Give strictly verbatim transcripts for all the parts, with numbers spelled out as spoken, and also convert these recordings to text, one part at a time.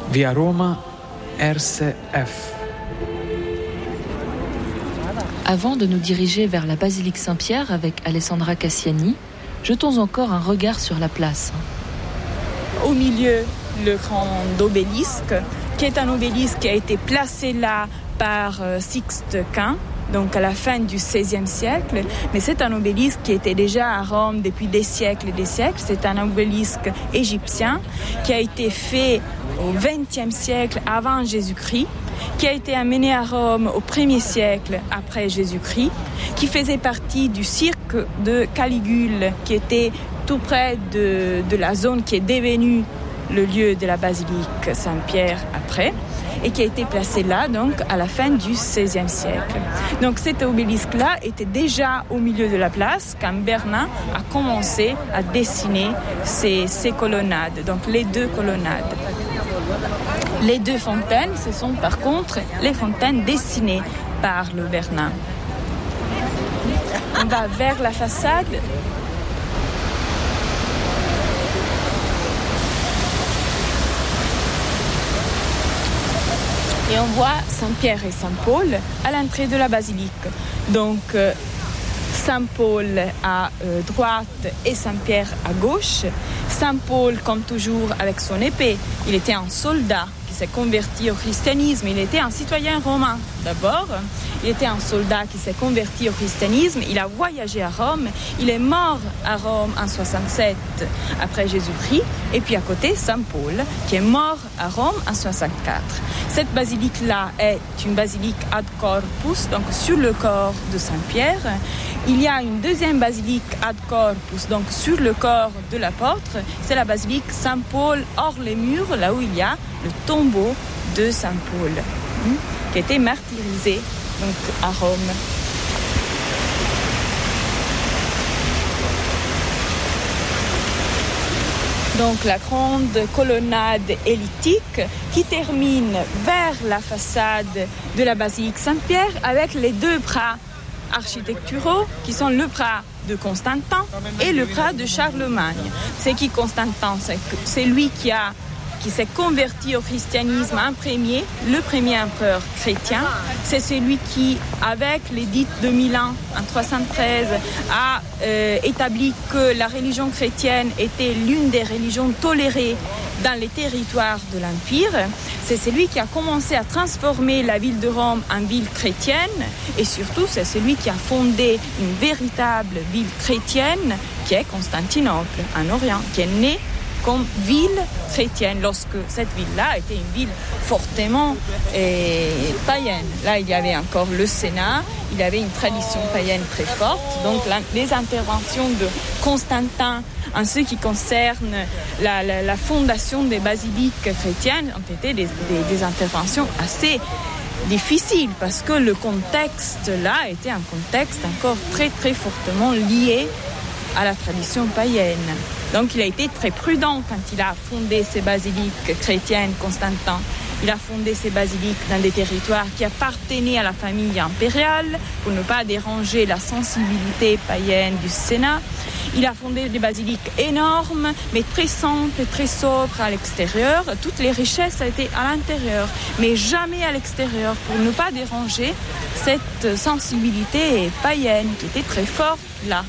Via Roma, R C F. Avant de nous diriger vers la basilique Saint-Pierre avec Alessandra Cassiani, jetons encore un regard sur la place. Au milieu, le grand obélisque, qui est un obélisque qui a été placé là par Sixte Quint, donc à la fin du seizième siècle, mais c'est un obélisque qui était déjà à Rome depuis des siècles et des siècles. C'est un obélisque égyptien qui a été fait au vingtième siècle avant Jésus-Christ, qui a été amené à Rome au premier siècle après Jésus-Christ, qui faisait partie du cirque de Caligule, qui était tout près de, de la zone qui est devenue le lieu de la basilique Saint-Pierre après, et qui a été placé là, donc, à la fin du seizième siècle. Donc, cet obélisque-là était déjà au milieu de la place quand Bernin a commencé à dessiner ces, ces colonnades, donc les deux colonnades. Les deux fontaines, ce sont par contre les fontaines dessinées par le Bernin. On va vers la façade. Et on voit Saint-Pierre et Saint-Paul à l'entrée de la basilique. Donc, euh, Saint-Paul à euh, droite et Saint-Pierre à gauche. Saint-Paul, comme toujours, avec son épée. Il était un soldat qui s'est converti au christianisme. Il était un citoyen romain d'abord. Il était un soldat qui s'est converti au christianisme. Il a voyagé à Rome. Il est mort à Rome en soixante-sept après Jésus-Christ. Et puis à côté, Saint-Paul, qui est mort à Rome en soixante-quatre. Cette basilique-là est une basilique ad corpus, donc sur le corps de Saint-Pierre. Il y a une deuxième basilique ad corpus, donc sur le corps de l'apôtre. C'est la basilique Saint-Paul hors les murs, là où il y a le tombeau de Saint-Paul, hein, qui a été martyrisé donc, à Rome. Donc la grande colonnade elliptique qui termine vers la façade de la basilique Saint-Pierre avec les deux bras architecturaux qui sont le bras de Constantin et le bras de Charlemagne. C'est qui Constantin? C'est, c'est lui qui a qui s'est converti au christianisme en premier, le premier empereur chrétien. C'est celui qui, avec l'édit de Milan en trois cent treize, a euh, établi que la religion chrétienne était l'une des religions tolérées dans les territoires de l'Empire. C'est celui qui a commencé à transformer la ville de Rome en ville chrétienne et surtout c'est celui qui a fondé une véritable ville chrétienne qui est Constantinople en Orient, qui est née comme ville chrétienne, lorsque cette ville-là était une ville fortement eh, païenne. Là, il y avait encore le Sénat, il y avait une tradition païenne très forte. Donc, la, les interventions de Constantin en ce qui concerne la, la, la fondation des basiliques chrétiennes ont été des, des, des interventions assez difficiles parce que le contexte là était un contexte encore très, très fortement lié à la tradition païenne. Donc il a été très prudent quand il a fondé ces basiliques chrétiennes, Constantin. Il a fondé ces basiliques dans des territoires qui appartenaient à la famille impériale pour ne pas déranger la sensibilité païenne du Sénat. Il a fondé des basiliques énormes, mais très simples, très sobres à l'extérieur. Toutes les richesses ont été à l'intérieur, mais jamais à l'extérieur pour ne pas déranger cette sensibilité païenne qui était très forte là.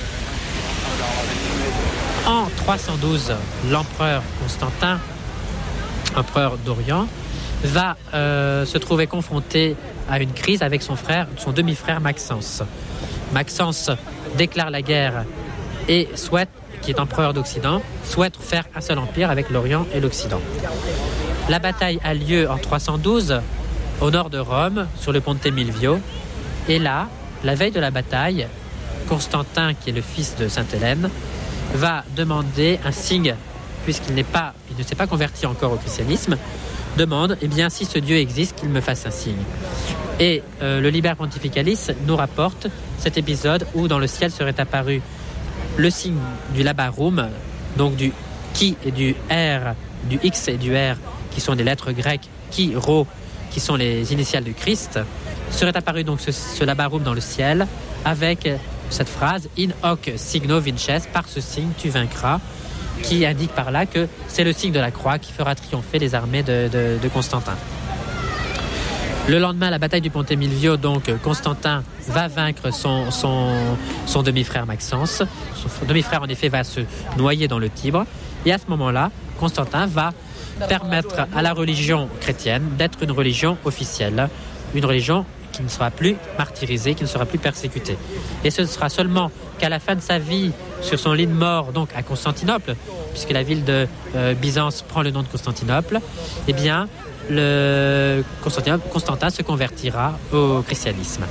En trois cent douze, l'empereur Constantin, empereur d'Orient, va euh, se trouver confronté à une crise avec son frère, son demi-frère Maxence. Maxence déclare la guerre et souhaite, qui est empereur d'Occident, souhaite faire un seul empire avec l'Orient et l'Occident. La bataille a lieu en trois cent douze au nord de Rome, sur le Ponte Milvio. Et là, la veille de la bataille, Constantin, qui est le fils de Sainte-Hélène, va demander un signe, puisqu'il n'est pas, il ne s'est pas converti encore au christianisme, demande, eh bien, si ce Dieu existe, qu'il me fasse un signe. Et euh, le Liber Pontificalis nous rapporte cet épisode où dans le ciel serait apparu le signe du Labarum, donc du Ki et du R, du X et du R, qui sont des lettres grecques, Ki, Rho, qui sont les initiales du Christ, serait apparu donc ce, ce Labarum dans le ciel, avec cette phrase « In hoc signo vinces », par ce signe tu vaincras. qui indique par là que c'est le signe de la croix qui fera triompher les armées de, de, de Constantin. Le lendemain, la bataille du Ponte Milvio, donc Constantin va vaincre son, son, son demi-frère Maxence. Son demi-frère, en effet, va se noyer dans le Tibre. Et à ce moment-là, Constantin va permettre à la religion chrétienne d'être une religion officielle, une religion qui ne sera plus martyrisée, qui ne sera plus persécutée. Et ce sera seulement qu'à la fin de sa vie, sur son lit de mort, donc à Constantinople, puisque la ville de euh, Byzance prend le nom de Constantinople, eh bien, le Constantin se convertira au christianisme.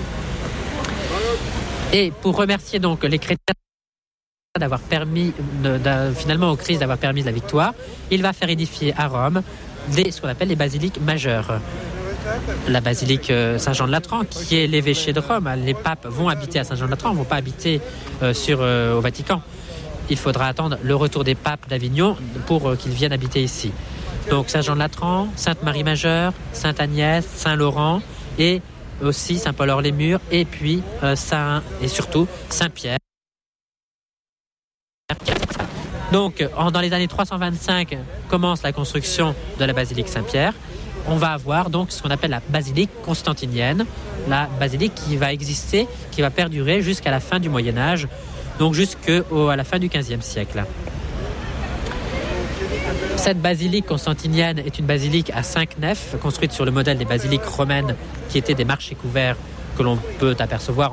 Et pour remercier donc les chrétiens d'avoir permis, de, de, finalement au Christ d'avoir permis la victoire, il va faire édifier à Rome des, ce qu'on appelle les basiliques majeures. La basilique Saint-Jean-de-Latran, qui est l'évêché de Rome. Les papes vont habiter à Saint-Jean-de-Latran, ne vont pas habiter euh, sur, euh, au Vatican. Il faudra attendre le retour des papes d'Avignon pour euh, qu'ils viennent habiter ici. Donc Saint-Jean-de-Latran, Sainte-Marie-Majeure, Sainte-Agnès, Saint-Laurent et aussi Saint-Paul-hors-les-Murs et puis euh, Saint et surtout Saint-Pierre. Donc en, dans les années trois cent vingt-cinq commence la construction de la basilique Saint-Pierre. On va avoir donc ce qu'on appelle la basilique constantinienne, la basilique qui va exister, qui va perdurer jusqu'à la fin du Moyen-Âge, donc jusqu'à la fin du quinzième siècle. Cette basilique constantinienne est une basilique à cinq nefs, construite sur le modèle des basiliques romaines qui étaient des marchés couverts que l'on peut apercevoir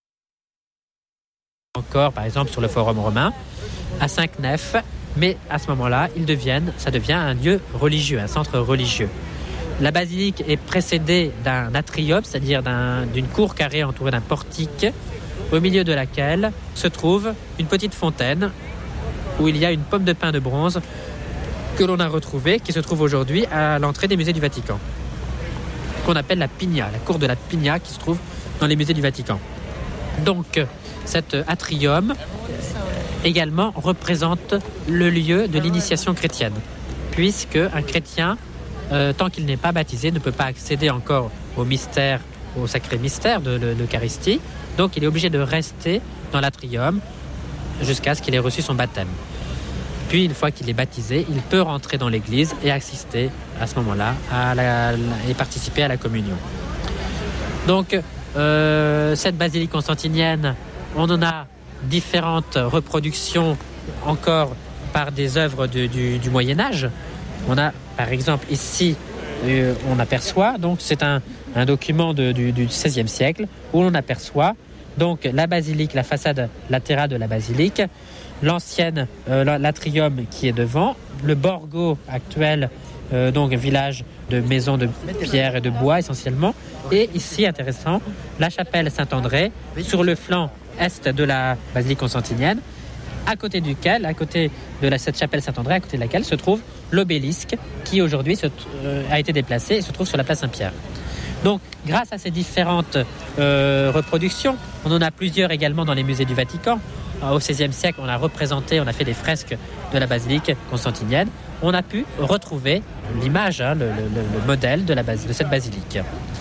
encore, par exemple, sur le forum romain, à cinq nefs, mais à ce moment-là, ils deviennent, ça devient un lieu religieux, un centre religieux. La basilique est précédée d'un atrium, c'est-à-dire d'un, d'une cour carrée entourée d'un portique, au milieu de laquelle se trouve une petite fontaine où il y a une pomme de pin de bronze que l'on a retrouvée, qui se trouve aujourd'hui à l'entrée des musées du Vatican, qu'on appelle la Pigna, la cour de la Pigna qui se trouve dans les musées du Vatican. Donc, cet atrium également représente le lieu de l'initiation chrétienne, puisque un chrétien, Euh, tant qu'il n'est pas baptisé, ne peut pas accéder encore au mystère, au sacré mystère de l'Eucharistie. Donc il est obligé de rester dans l'atrium jusqu'à ce qu'il ait reçu son baptême. Puis une fois qu'il est baptisé, il peut rentrer dans l'église et assister à ce moment-là à la, et participer à la communion. Donc euh, cette basilique constantinienne, on en a différentes reproductions encore par des œuvres de, du, du Moyen-Âge. On a, par exemple, ici, euh, on aperçoit, donc c'est un, un document de, du, du seizième siècle, où l'on aperçoit donc la basilique, la façade latérale de la basilique, l'ancienne, euh, l'atrium qui est devant, le Borgo actuel, euh, donc village de maisons de pierre et de bois essentiellement, et ici, intéressant, la chapelle Saint-André, sur le flanc est de la basilique constantinienne, à côté duquel, à côté de la, cette chapelle Saint-André, à côté de laquelle se trouve l'obélisque qui aujourd'hui se, euh, a été déplacé et se trouve sur la place Saint-Pierre. Donc, grâce à ces différentes euh, reproductions, on en a plusieurs également dans les musées du Vatican. Au seizième siècle, on a représenté, on a fait des fresques de la basilique constantinienne. On a pu retrouver l'image, hein, le, le, le modèle de, la base, de cette basilique.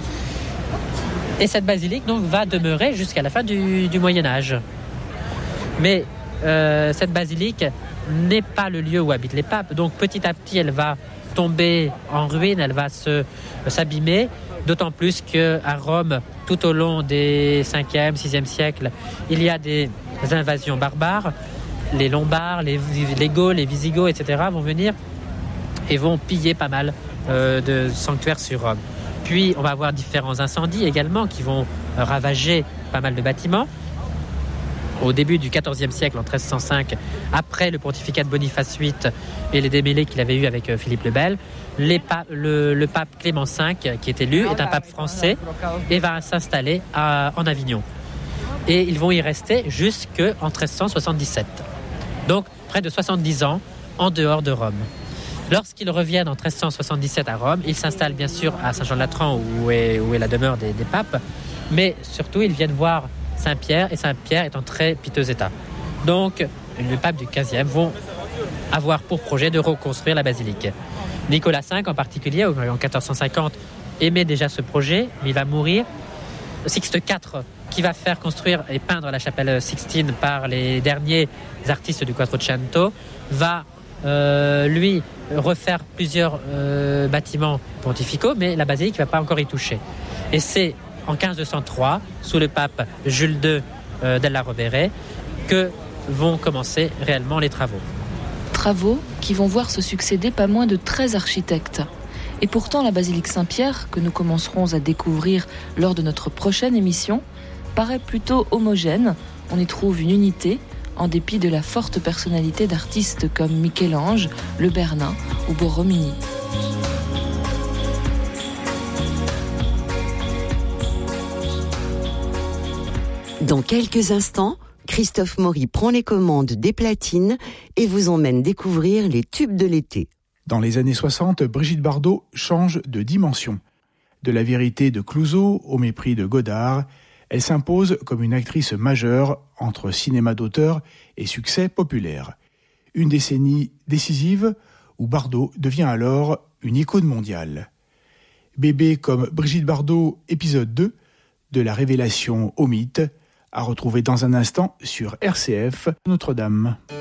Et cette basilique donc va demeurer jusqu'à la fin du, du Moyen-Âge. Mais Euh, cette basilique n'est pas le lieu où habitent les papes, donc petit à petit elle va tomber en ruine, elle va se, s'abîmer, d'autant plus qu'à Rome, tout au long des cinquième, sixième siècles, il y a des invasions barbares, les Lombards, les, les Gauls, les Visigoths, et cetera vont venir et vont piller pas mal euh, de sanctuaires sur Rome. Puis on va avoir différents incendies également qui vont ravager pas mal de bâtiments. Au début du quatorzième siècle, en treize cent cinq, après le pontificat de Boniface huit et les démêlés qu'il avait eus avec Philippe le Bel, les pa- le, le pape Clément cinq, qui est élu, est un pape français et va s'installer à, en Avignon. Et ils vont y rester jusqu'en treize cent soixante-dix-sept. Donc, près de soixante-dix ans en dehors de Rome. Lorsqu'ils reviennent en treize cent soixante-dix-sept à Rome, ils s'installent bien sûr à Saint-Jean-de-Latran, où est, où est la demeure des, des papes, mais surtout ils viennent voir Saint-Pierre, et Saint-Pierre est en très piteux état. Donc, les papes du quinzième vont avoir pour projet de reconstruire la basilique. Nicolas cinq, en particulier, en quatorze cent cinquante, aimait déjà ce projet, mais il va mourir. Sixte quatre, qui qui va faire construire et peindre la chapelle Sixtine par les derniers artistes du Quattrocento, va euh, lui refaire plusieurs euh, bâtiments pontificaux, mais la basilique ne va pas encore y toucher. Et c'est en quinze cent trois, sous le pape Jules deux euh, della Rovere, que vont commencer réellement les travaux. Travaux qui vont voir se succéder pas moins de treize architectes. Et pourtant, la basilique Saint-Pierre, que nous commencerons à découvrir lors de notre prochaine émission, paraît plutôt homogène. On y trouve une unité, en dépit de la forte personnalité d'artistes comme Michel-Ange, Le Bernin ou Borromini. Dans quelques instants, Christophe Maury prend les commandes des platines et vous emmène découvrir les tubes de l'été. Dans les années soixante, Brigitte Bardot change de dimension. De la vérité de Clouzot au mépris de Godard, elle s'impose comme une actrice majeure entre cinéma d'auteur et succès populaire. Une décennie décisive où Bardot devient alors une icône mondiale. Bébé comme Brigitte Bardot, épisode deux, de la révélation au mythe, à retrouver dans un instant sur R C F Notre-Dame.